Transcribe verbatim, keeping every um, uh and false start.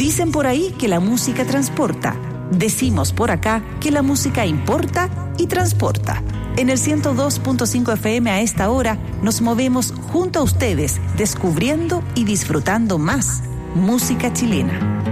Dicen por ahí que la música transporta. Decimos por acá que la música importa y transporta. En el ciento dos punto cinco F M a esta hora nos movemos junto a ustedes, descubriendo y disfrutando más música chilena.